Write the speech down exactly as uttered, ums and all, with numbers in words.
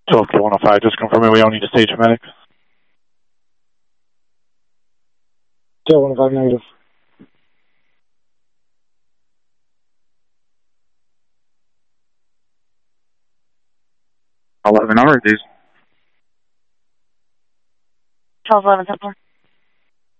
twelve to one oh five, just confirming we don't need a stage medic. Tail one oh five negative. I'll have a number, please. twelve eleven, ten four.